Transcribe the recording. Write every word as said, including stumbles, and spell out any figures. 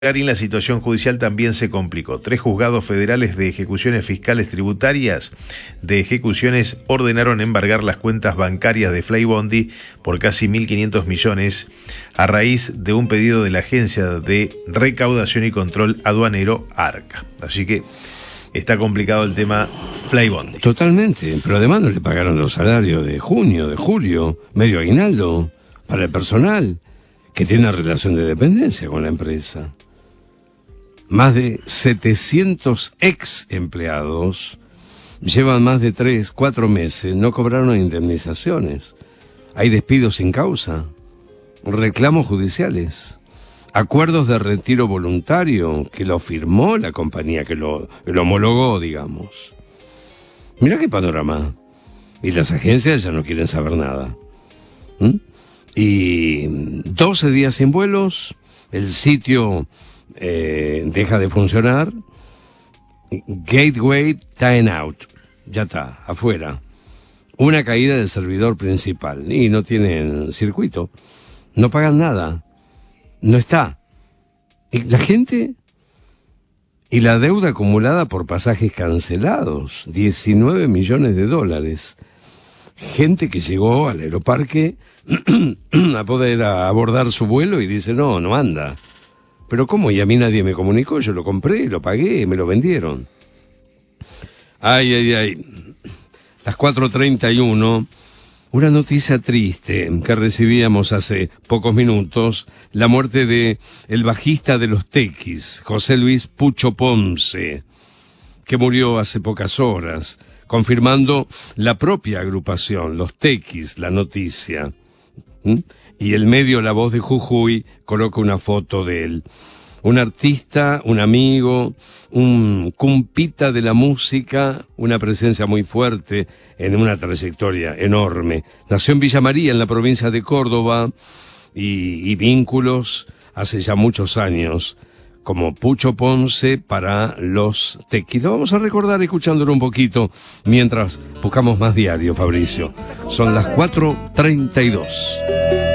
Clarín, la situación judicial también se complicó. Tres juzgados federales de ejecuciones fiscales tributarias de ejecuciones ordenaron embargar las cuentas bancarias de Flybondi por casi mil quinientos millones a raíz de un pedido de la Agencia de Recaudación y Control Aduanero, ARCA. Así que está complicado el tema Flybondi. Totalmente, pero además no le pagaron los salarios de junio, de julio, medio aguinaldo para el personal que tiene una relación de dependencia con la empresa. Más de setecientos ex empleados llevan más de tres, cuatro meses, no cobraron indemnizaciones. Hay despidos sin causa, reclamos judiciales, acuerdos de retiro voluntario que lo firmó la compañía, que lo, que lo homologó, digamos. Mirá qué panorama. Y las agencias ya no quieren saber nada. ¿Mm? Y doce días sin vuelos, el sitio eh, deja de funcionar, Gateway time out, ya está, afuera. Una caída del servidor principal y no tienen circuito, no pagan nada, no está. Y la gente, y la deuda acumulada por pasajes cancelados, diecinueve millones de dólares. Gente que llegó al aeroparque a poder abordar su vuelo y dice, no, no anda. Pero ¿cómo? Y a mí nadie me comunicó, yo lo compré, lo pagué, me lo vendieron. Ay, ay, ay. Las cuatro treinta y uno, una noticia triste que recibíamos hace pocos minutos, la muerte de el bajista de los Tequis, José Luis Pucho Ponce, que murió hace pocas horas, confirmando la propia agrupación, los Tequis, la noticia. ¿Mm? Y el medio La Voz de Jujuy coloca una foto de él. Un artista, un amigo, un cumpita de la música, una presencia muy fuerte en una trayectoria enorme. Nació en Villa María, en la provincia de Córdoba, y, y vínculos hace ya muchos años, como Pucho Ponce para los Tequis. Lo vamos a recordar escuchándolo un poquito mientras buscamos más diario, Fabricio. Son las cuatro treinta y dos.